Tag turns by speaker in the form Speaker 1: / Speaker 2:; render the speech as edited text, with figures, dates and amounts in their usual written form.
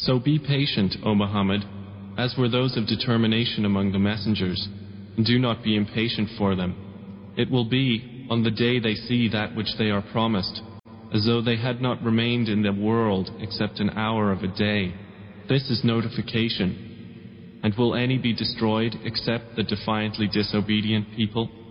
Speaker 1: So be patient, O Muhammad, as were those of determination among the messengers, and do not be impatient for them. It will be, on the day they see that which they are promised, as though they had not remained in the world except an hour of a day. This is notification. And will any be destroyed except the defiantly disobedient people?